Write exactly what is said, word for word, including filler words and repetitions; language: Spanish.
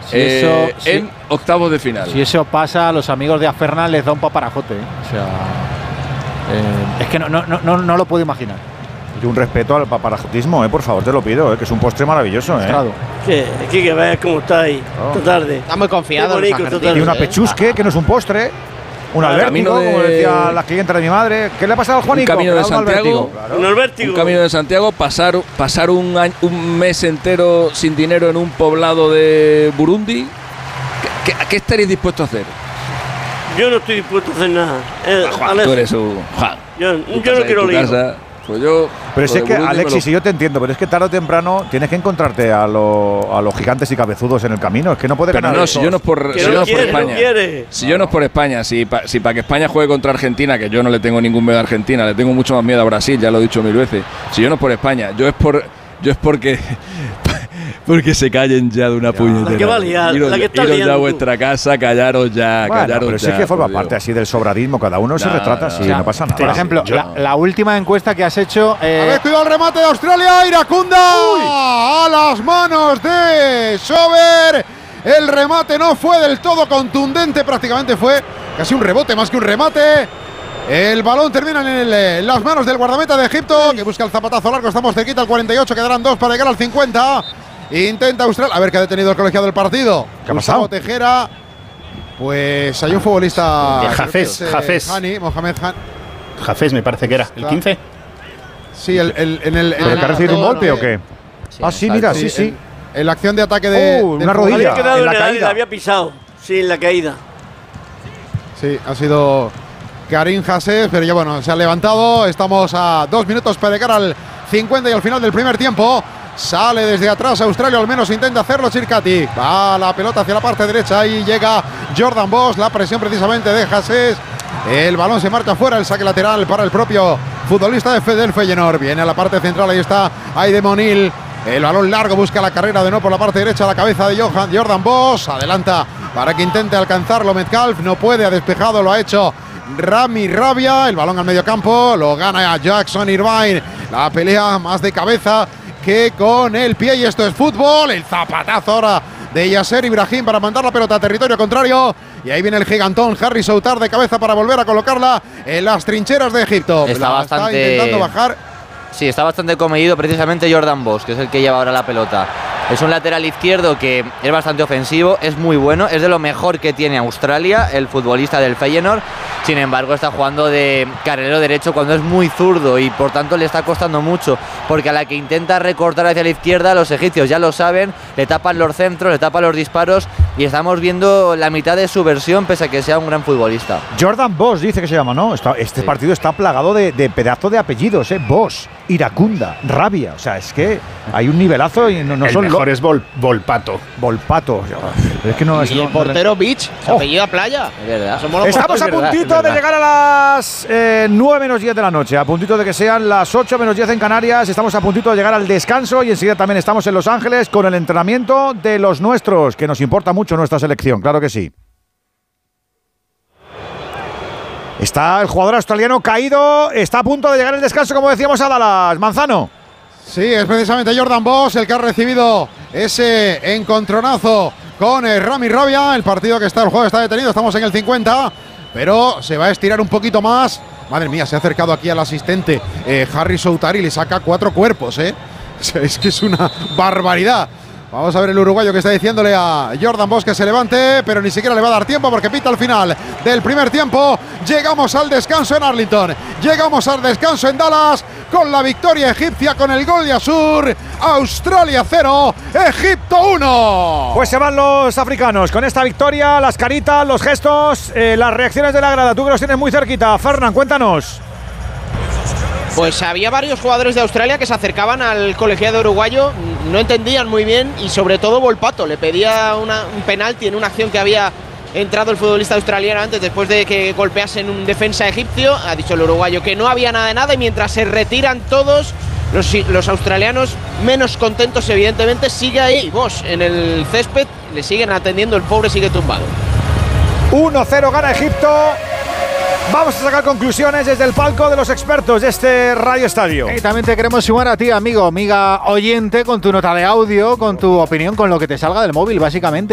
si eh, eso, en si, octavos de final. Si eso pasa, a los amigos de Afernan les da un paparajote. ¿eh? O sea, eh, es que no, no, no, no lo puedo imaginar. Y un respeto al paparajotismo, eh, por favor, te lo pido, eh, que es un postre maravilloso. Eh. Que, aquí que veas cómo está ahí Oh. esta tarde. Está muy confiado. Qué bonito, esta tarde, Y una ¿eh? pechusque, que no es un postre. Un Ah, albértigo, camino de- como decía la clienta de mi madre. ¿Qué le ha pasado al Juanico? camino de Que era un Santiago. albértigo. Claro. Un albértigo. Un camino de Santiago, pasar, pasar un, año- un mes entero sin dinero en un poblado de Burundi. ¿Qué, qué, qué estaréis dispuestos a hacer? Yo no estoy dispuesto a hacer nada. Eh, Juan, Alex, tú eres un Juan. yo, Tu yo casa no y quiero tu lío. casa. Pues yo, Pero si lo es de que, Burundi me Alexis, lo- si yo te entiendo, pero es que tarde o temprano tienes que encontrarte a, lo- a los gigantes y cabezudos en el camino. Es que no puede Pero ganar. no, si yo no es por, Que si no yo no es por quiere, no España. quiere. Si yo no es por España, si para si pa que España juegue contra Argentina, que yo no le tengo ningún miedo a Argentina, le tengo mucho más miedo a Brasil, ya lo he dicho mil veces. Si yo no es por España, yo es por yo es porque porque se callen ya de una puñetera. La que va a liar, iros, la que está iros ya liando a tú. vuestra casa, callaros ya, Bueno, callaros pero ya. sí que forma por Dios. parte así del sobradismo. Cada uno se No, retrata no, así, no. no pasa nada. Por ejemplo, yo- la, la última encuesta que has hecho. Eh, A ver, cuidado el remate de Australia, Iracunda a las manos de Sober. El remate no fue del todo contundente, prácticamente fue casi un rebote más que un remate. El balón termina en, el, en las manos del guardameta de Egipto, que busca el zapatazo largo. Estamos cerquita al cuarenta y ocho, quedarán dos para llegar al cincuenta. Intenta Australia, a ver qué ha detenido el colegiado del partido. ¿Qué ha Gustavo pasado? Tejera. Pues hay un futbolista. De creo que Hafez, es, eh, Hafez. Hani, Mohamed Han. Jafés me parece que era. ¿El quince? Sí, el, el- en el. ¿Pero en que ha el- recibido un no, golpe no, o qué? Sí, Ah, sí, exacto. mira, Sí, sí, sí. En, en la acción de ataque de. Oh, del una jugador. rodilla. Había quedado en en la el área, caída. la había pisado. Sí, en la caída. Sí, ha sido Karim Hassef, pero ya bueno, se ha levantado. Estamos a dos minutos para llegar al cincuenta y al final del primer tiempo. Sale desde atrás Australia, al menos intenta hacerlo Chircati. Va la pelota hacia la parte derecha y llega Jordan Bosch. La presión precisamente de Hassef. El balón se marcha fuera, el saque lateral para el propio futbolista de Fedel Feyenoord. Viene a la parte central, ahí está Aidem O'Neill. El balón largo busca la carrera de nuevo por la parte derecha, la cabeza de Johan, Jordan Bosch. Adelanta para que intente alcanzarlo Metcalf. No puede, ha despejado, lo ha hecho Rami Rabia. El balón al medio campo, lo gana Jackson Irvine. La pelea más de cabeza que con el pie, y esto es fútbol. El zapatazo ahora de Yasser Ibrahim para mandar la pelota a territorio contrario. Y ahí viene el gigantón Harry Soutar de cabeza para volver a colocarla en las trincheras de Egipto. Está La bastante- está intentando bajar. Sí, está bastante comedido precisamente Jordan Bosch, que es el que lleva ahora la pelota. Es un lateral izquierdo que es bastante ofensivo, es muy bueno, es de lo mejor que tiene Australia, el futbolista del Feyenoord. Sin embargo, está jugando de carrilero derecho cuando es muy zurdo y por tanto le está costando mucho, porque a la que intenta recortar hacia la izquierda, los egipcios ya lo saben, le tapan los centros, le tapan los disparos y estamos viendo la mitad de su versión pese a que sea un gran futbolista. Jordan Bosch dice que se llama, ¿no? Está- este Sí. partido está plagado de, de pedazo de apellidos, ¿eh? Bosch, Iracunda, Rabia. O sea, es que hay un nivelazo y no, no el son mejor lo- es Vol- Volpato. Volpato. Es que no es Y el no- portero Beach, se Oh. apellida Playa. Es verdad. Eso mola Estamos mucho, a es verdad, puntito es de verdad. llegar a las eh, nueve menos diez de la noche, a puntito de que sean las ocho menos diez en Canarias. Estamos a puntito de llegar al descanso y enseguida también estamos en Los Ángeles con el entrenamiento de los nuestros, que nos importa mucho nuestra selección, claro que sí. Está el jugador australiano caído, está a punto de llegar el descanso, como decíamos, a Dallas. Manzano. Sí, es precisamente Jordan Bosch el que ha recibido ese encontronazo con eh, Rami Rabia. El partido que está, el juego está detenido, estamos en el cincuenta, pero se va a estirar un poquito más. Madre mía, se ha acercado aquí al asistente eh, Harry Soutar y le saca cuatro cuerpos, ¿eh? Es que es una barbaridad. Vamos a ver el uruguayo que está diciéndole a Jordan Bosch que se levante, pero ni siquiera le va a dar tiempo porque pita al final del primer tiempo. Llegamos al descanso en Arlington, llegamos al descanso en Dallas con la victoria egipcia con el gol de Asur. Australia cero, Egipto uno. Pues se van los africanos con esta victoria, las caritas, los gestos, eh, las reacciones de la grada. Tú que los tienes muy cerquita, Fernán, cuéntanos. Pues había varios jugadores de Australia que se acercaban al colegiado uruguayo, no entendían muy bien y sobre todo Volpato le pedía una, un penalti en una acción que había entrado el futbolista australiano antes, después de que golpeasen un defensa egipcio. Ha dicho el uruguayo que no había nada de nada y mientras se retiran todos los, los australianos menos contentos, evidentemente, sigue ahí Bosch en el césped, le siguen atendiendo, el pobre sigue tumbado. uno cero gana Egipto. Vamos a sacar conclusiones desde el palco de los expertos de este Radio Estadio. Y también te queremos sumar a ti, amigo, amiga oyente, con tu nota de audio, con tu opinión, con lo que te salga del móvil, básicamente.